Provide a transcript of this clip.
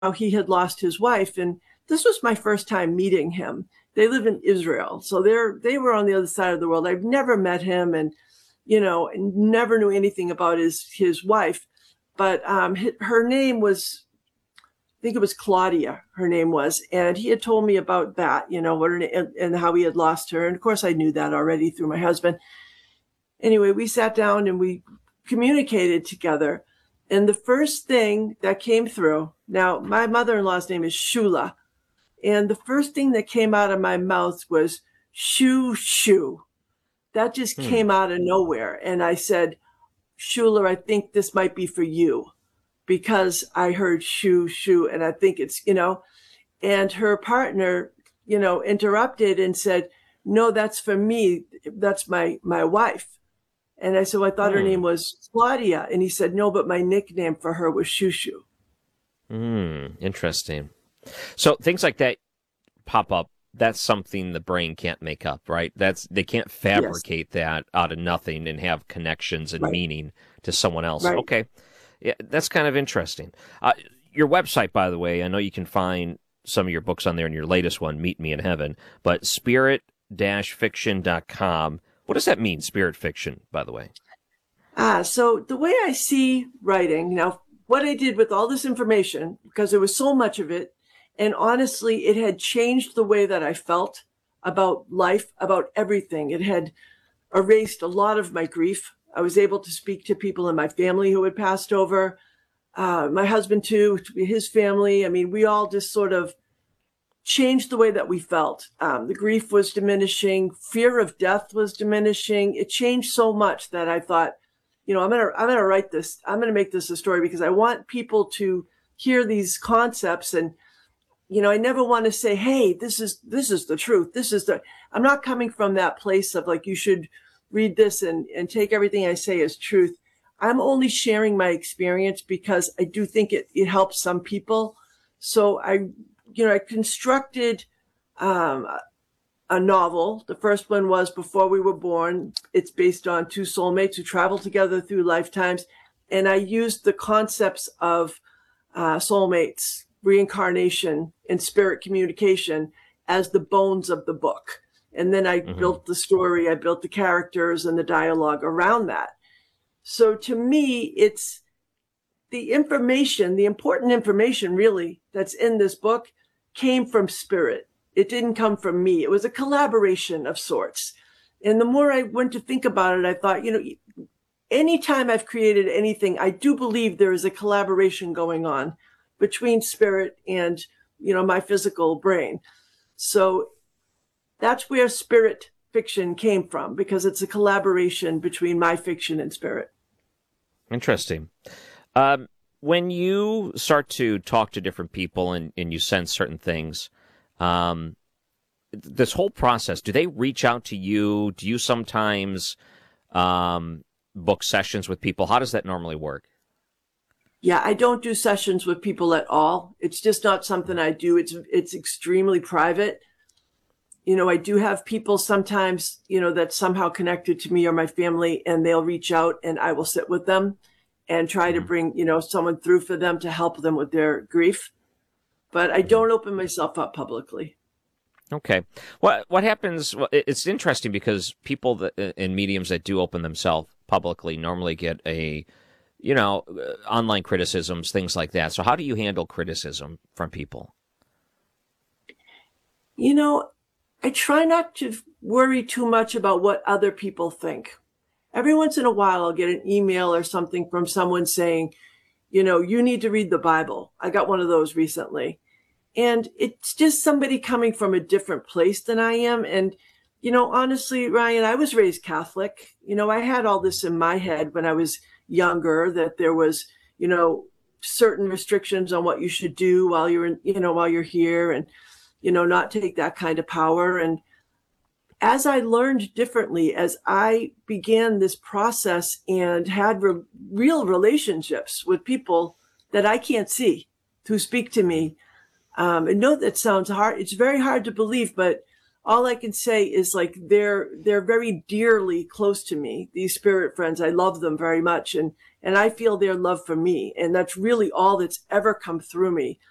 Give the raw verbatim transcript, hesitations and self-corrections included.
he had lost his wife. And this was my first time meeting him. They live in Israel. So they're, they were on the other side of the world. I've never met him and, you know, never knew anything about his, his wife. But um, her name was, I think it was Claudia, her name was. And he had told me about that, you know, what her, and, and how he had lost her. And of course, I knew that already through my husband. Anyway, we sat down and we communicated together. And the first thing that came through, now my mother-in-law's name is Shula. And the first thing that came out of my mouth was shoo, shoo. That just hmm. came out of nowhere. And I said, Shula, I think this might be for you, because I heard shoo, shoo. And I think it's, you know, and her partner, you know, interrupted and said, no, that's for me. That's my, my wife. And I said, well, I thought hmm. her name was Claudia. And he said, no, but my nickname for her was Shoo Shoo. Hmm. Interesting. So things like that pop up. That's something the brain can't make up, right? That's they can't fabricate yes. that out of nothing and have connections and right. meaning to someone else. Right. Okay. Yeah, that's kind of interesting. Uh, your website, by the way, I know you can find some of your books on there in your latest one, Meet Me in Heaven, but spirit dash fiction dot com. What does that mean, spirit fiction, by the way? Ah, so the way I see writing, now, what I did with all this information, because there was so much of it, and honestly, it had changed the way that I felt about life, about everything. It had erased a lot of my grief. I was able to speak to people in my family who had passed over, uh, my husband too, his family. I mean, we all just sort of changed the way that we felt. Um, the grief was diminishing. Fear of death was diminishing. It changed so much that I thought, you know, I'm going to, I'm going to write this. I'm going to make this a story because I want people to hear these concepts. And, you know, I never want to say, hey, this is, this is the truth. This is the, I'm not coming from that place of like, you should read this and, and take everything I say as truth. I'm only sharing my experience because I do think it, it helps some people. So I, you know, I constructed um, a novel. The first one was Before We Were Born. It's based on two soulmates who travel together through lifetimes. And I used the concepts of uh, soulmates, reincarnation, and spirit communication as the bones of the book. And then I mm-hmm. built the story, I built the characters and the dialogue around that. So to me, it's the information, the important information really that's in this book came from spirit. It didn't come from me. It was a collaboration of sorts. And the more I went to think about it, I thought, you know, anytime I've created anything, I do believe there is a collaboration going on between spirit and, you know, my physical brain. So that's where spirit fiction came from, because it's a collaboration between my fiction and spirit. Interesting. Um, when you start to talk to different people and, and you sense certain things, um, this whole process, do they reach out to you? Do you sometimes um, book sessions with people? How does that normally work? Yeah, I don't do sessions with people at all. It's just not something I do. It's it's extremely private. You know, I do have people sometimes, you know, that's somehow connected to me or my family, and they'll reach out and I will sit with them and try to bring, you know, someone through for them to help them with their grief. But I don't open myself up publicly. Okay. What what happens, well, it's interesting because people that, and mediums that do open themselves publicly normally get a, you know, online criticisms, things like that. So how do you handle criticism from people? You know, I try not to worry too much about what other people think. Every once in a while, I'll get an email or something from someone saying, you know, you need to read the Bible. I got one of those recently. And it's just somebody coming from a different place than I am. And, you know, honestly, Ryan, I was raised Catholic. You know, I had all this in my head when I was younger, that there was, you know, certain restrictions on what you should do while you're in, you know, while you're here, and, you know, not take that kind of power. And as I learned differently, as I began this process and had re- real relationships with people that I can't see who speak to me, um, and know that sounds hard. It's very hard to believe, but all I can say is like, they're, they're very dearly close to me. These spirit friends, I love them very much. And, and I feel their love for me. And that's really all that's ever come through me.